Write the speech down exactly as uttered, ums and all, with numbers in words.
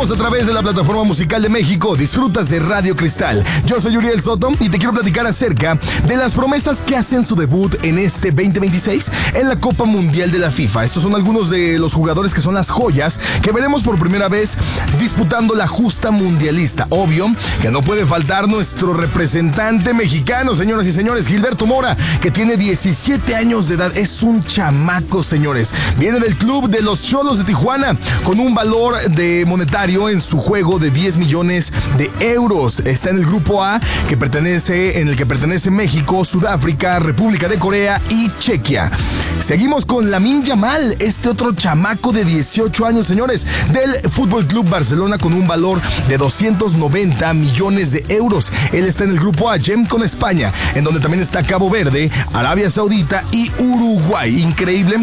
Estamos a través de la plataforma musical de México. Disfrutas de Radio Cristal. Yo soy Uriel Soto y te quiero platicar acerca de las promesas que hacen su debut en este veinte veintiséis en la Copa Mundial de la FIFA. Estos son algunos de los jugadores que son las joyas que veremos por primera vez disputando la justa mundialista. Obvio que no puede faltar nuestro representante mexicano, señoras y señores, Gilberto Mora, que tiene diecisiete años de edad. Es un chamaco, señores. Viene del club de los Xolos de Tijuana con un valor de monetario en su juego de diez millones de euros. Está en el grupo A, que pertenece, en el que pertenece México, Sudáfrica, República de Corea y Chequia. Seguimos con Lamine Yamal, este otro chamaco de dieciocho años, señores, del Fútbol Club Barcelona con un valor de doscientos noventa millones de euros. Él está en el grupo A, Gem con España, en donde también está Cabo Verde, Arabia Saudita y Uruguay. Increíble